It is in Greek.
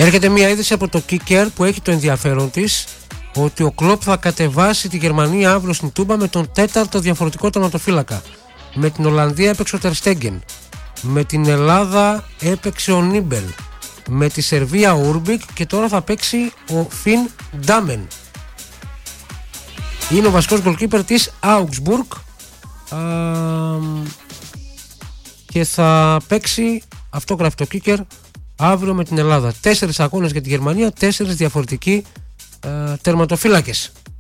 Έρχεται μια είδηση από το Kicker που έχει το ενδιαφέρον της ότι ο Κλοπ θα κατεβάσει τη Γερμανία αύριο στην Τούμπα με τον τέταρτο διαφορετικό τερματοφύλακα. Με την Ολλανδία έπαιξε ο Τερ Στέγγεν. Με την Ελλάδα έπαιξε ο Νίμπελ. Με τη Σερβία ο Ούρμπικ και τώρα θα παίξει ο Φιν Ντάμεν. Είναι ο βασικός γκολκίπερ της Augsburg και θα παίξει, αυτό γράφει το Kicker, αύριο με την Ελλάδα. 4 αγώνες για τη Γερμανία, 4 διαφορετικοί τερματοφύλακες.